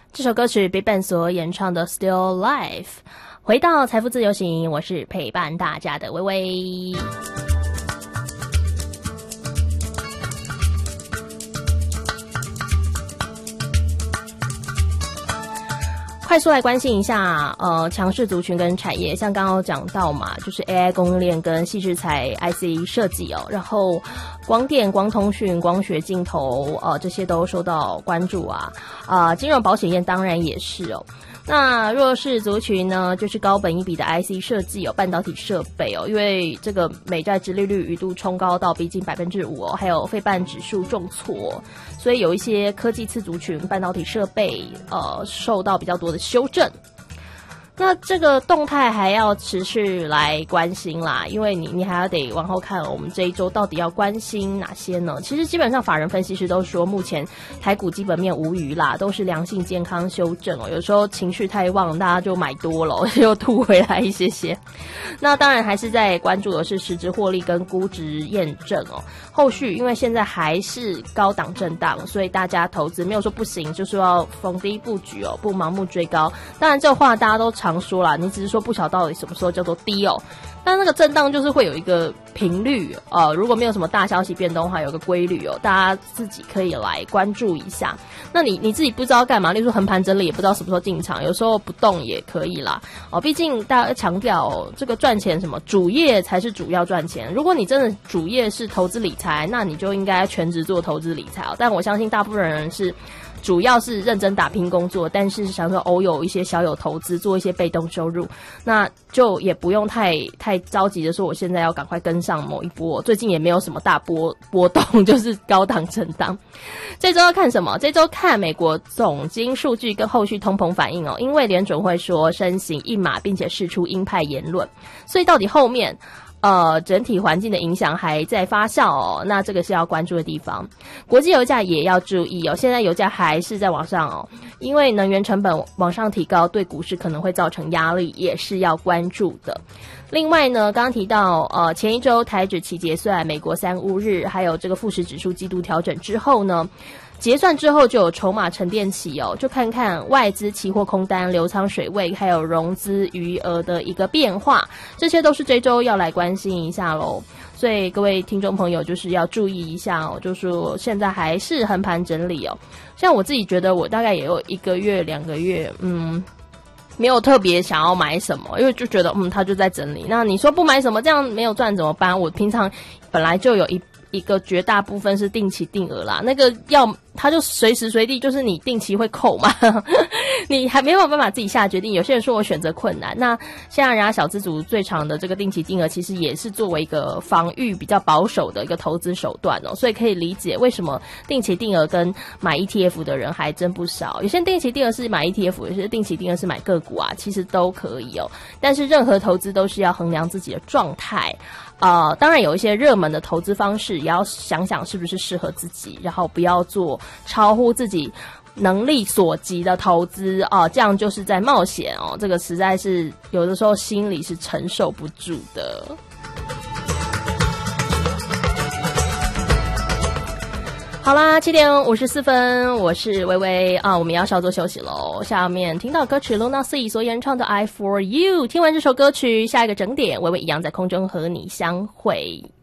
这首歌曲 BigBang 所演唱的 Still Life。 回到财富自由行，我是陪伴大家的薇薇。快速来关心一下强势族群跟产业，像刚刚讲到嘛，就是 AI 供应链跟矽智财 IC 设计然后光电、光通讯、光学镜头这些都受到关注金融保险业当然也是那弱势族群呢，就是高本益比的 IC 设计半导体设备因为这个美债殖利率一度冲高到逼近 5% 还有费半指数重挫，所以有一些科技次族群半导体设备受到比较多的修正。那这个动态还要持续来关心啦，因为你还要得往后看我们这一周到底要关心哪些呢？其实基本上法人分析师都说，目前台股基本面无虞啦，都是良性健康修正有时候情绪太旺，大家就买多了又吐回来一些。那当然还是在关注的是实质获利跟估值验证后续因为现在还是高档震荡，所以大家投资没有说不行，就是要逢低布局不盲目追高。当然这话大家都常说啦，你只是说不晓得到底什么时候叫做低但那个震荡就是会有一个频率如果没有什么大消息变动的话，有个规律大家自己可以来关注一下。那你自己不知道干嘛，例如说横盘整理也不知道什么时候进场，有时候不动也可以啦毕竟大家强调这个赚钱什么主业才是主要赚钱，如果你真的主业是投资理财，那你就应该全职做投资理财但我相信大部分人是主要是认真打拼工作，但是想说偶有一些小有投资，做一些被动收入，那就也不用太着急的说我现在要赶快跟上某一波，最近也没有什么大波动，就是高档震荡。这周要看什么？这周看美国总经数据跟后续通膨反应因为联准会说升息一码，并且释出鹰派言论，所以到底后面整体环境的影响还在发酵那这个是要关注的地方。国际油价也要注意现在油价还是在往上因为能源成本往上提高，对股市可能会造成压力，也是要关注的。另外呢，刚刚提到前一周台指期结算，美国3乌日还有这个富时指数季度调整之后呢，结算之后就有筹码沉淀期就看看外资期货空单、流仓水位还有融资余额的一个变化，这些都是这周要来关心一下咯。所以各位听众朋友就是要注意一下就是说现在还是横盘整理像我自己觉得我大概也有1个月2个月没有特别想要买什么，因为就觉得它就在整理。那你说不买什么这样没有赚怎么办？我平常本来就有一个绝大部分是定期定额啦，那个它就随时随地就是你定期会扣嘛你还没有办法自己下决定。有些人说我选择困难，那现在人家小资族最长的这个定期定额其实也是作为一个防御比较保守的一个投资手段所以可以理解为什么定期定额跟买 ETF 的人还真不少。有些定期定额是买 ETF， 有些定期定额是买个股其实都可以但是任何投资都是要衡量自己的状态当然有一些热门的投资方式也要想想是不是适合自己，然后不要做超乎自己能力所及的投资这样就是在冒险这个实在是有的时候心里是承受不住的。好啦，7点54分，我是薇薇我们要稍作休息咯。下面听到歌曲 Luna Sea 所演唱的 I For You， 听完这首歌曲，下一个整点薇薇一样在空中和你相会。